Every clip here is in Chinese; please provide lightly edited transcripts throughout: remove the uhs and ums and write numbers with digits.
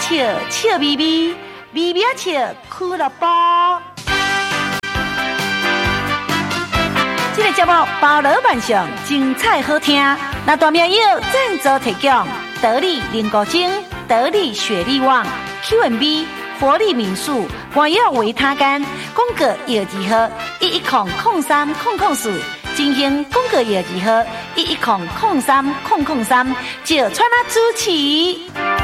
笑笑咪咪，咪咪笑俱乐部。这个节目包罗万象，精彩好听。那大名有赞助提供：得力灵果精、得力雪力旺、Q&B、活力民宿、广药维他干、宫格药剂盒11003004。进行广告业集合11003003，就川啦主持。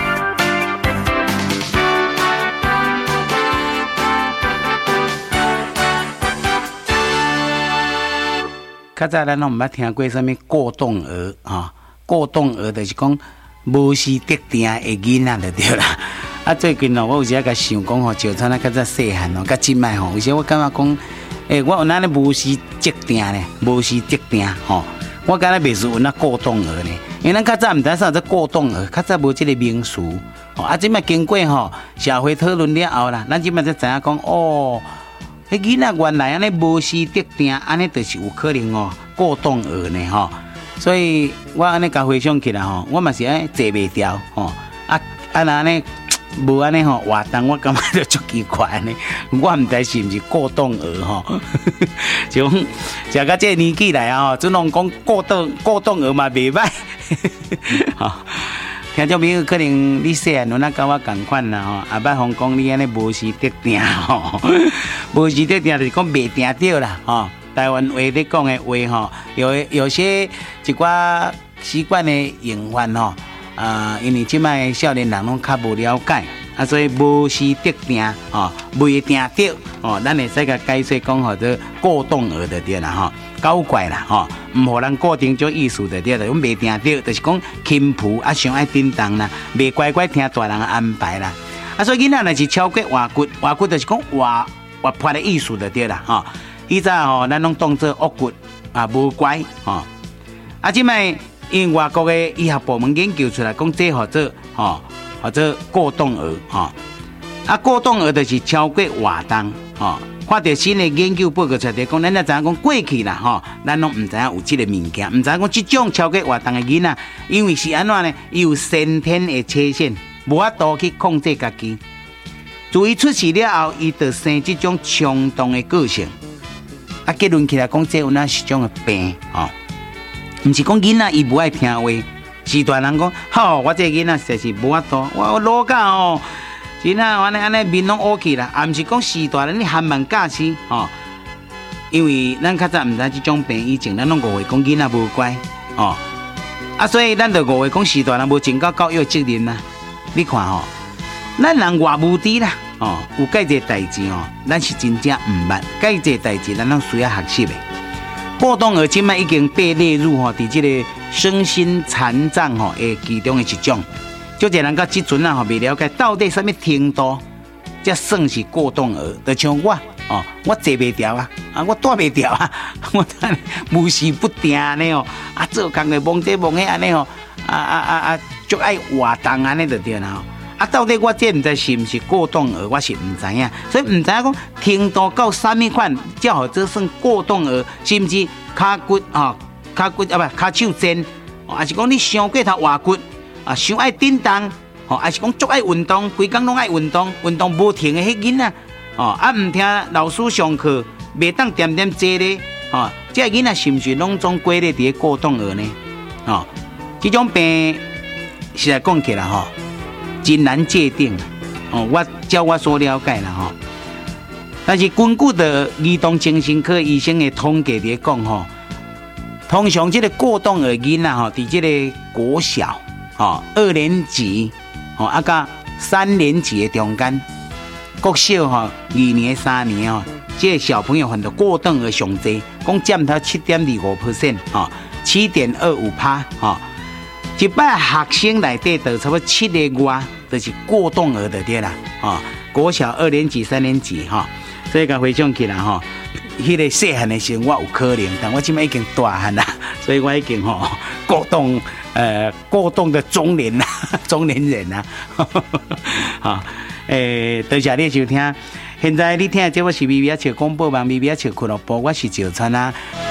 较早咱拢毋捌听过什么过动儿啊？过动儿就是讲无时得定的囡仔就对啦。啊，最近哦，我有时甲想讲吼，就像咱较早细汉哦，甲今摆吼，有时我感觉讲。我有那咧无时节定咧，无时节定吼，我感觉袂是有那过动儿咧，因为咱较早毋知啥叫过动儿，较早无即个名词，吼啊，即摆经过吼社会讨论了后啦，咱即摆才知影讲哦，迄囡仔原来安尼无时节定，安尼就是有可能哦过动儿呢吼，所以我安尼甲回想起来吼，我嘛是安坐袂牢吼，安尼。无安尼吼活动，我感觉就足奇怪呢。我毋知是毋是过动儿吼，就讲食到这个年纪来啊，只能讲过动儿嘛袂歹。吼，听众朋友可能你细汉有那甲我共款啦吼，也捌讲讲你安尼无时得定吼，无时得定就是讲袂定着啦吼。台湾话咧讲的话吼，有些一寡习惯的用法吼。因为即摆少年人拢较无了解，所以无时得定哦，未定着哦，咱会使甲解释讲吼做过动儿就对啦吼，搞怪啦吼，唔互人固定种意思就对啦，阮未定着，就是讲轻浮上爱叮当啦，未乖乖听大人安排啦，所以囡仔若是超过活骨就是讲活泼的意思就对啦吼，以前吼咱拢当做恶骨无乖吼，即摆。因为外国的医学部门研究出来，讲这或者过动儿过动儿就是超过活动看到新的研究报告出来，讲咱才知影讲过去啦咱拢唔知影有这个物件，唔知影讲这种超过活动的囡仔，因为是安怎呢？伊有先天的缺陷，无法度去控制家己。自伊出世了后，伊就生这种冲动的个性。结论起来讲，这有那是种的病毋是讲囡仔伊无爱听话，是大人讲，好，我这囡仔实在是无法度，我老教哦，真啊，安尼面拢乌起啦，毋是讲是大人你含慢驾驶因为咱较早毋知即种病以前，咱拢误会讲囡仔无乖所以咱就误会讲是大人无尽到教育责任啦。你看咱人外无知啦有介济代志咱是真正毋捌，介济代志咱拢需要学习的。过动儿即摆已经被列入伫即个身心残障的其中的一种。就这人到即阵未了解到底什么程度才算是过动儿。就像我我坐袂牢我住袂牢我无时不定呢做工的忙这忙那安尼足爱活动安尼就对啦到底我这毋知是毋是过动儿，我是毋知影，所以毋知影讲程度到啥物款，才好做算过动儿，是毋是骹骨骹手尖，还是讲你伤过头活骨伤爱叮当，还是讲足爱运动，规工拢爱运动无停的迄囡仔毋听老师上课，袂当点点坐咧这囡仔是毋是拢总归咧伫过动儿呢？这种病实在讲起来真难界定照我所了解啦但是根据的儿童精神科医生的统计来讲通常这个过动儿囡仔伫这个国小2年级甲3年级的中间，国小2年3年这个小朋友很多过动儿上济，讲占到 7.25%7.25%一摆学生内底就差不多7个外，就是过动儿的对啦国小2年级3年级所以甲回想起来迄个细汉的时候我有可能，但我现在已经大汉啦，所以我已经过动的中年啦，中年人啦多谢你收听。现在你听的这我是咪咪笑广播网咪咪笑俱乐部，我是赵川啊。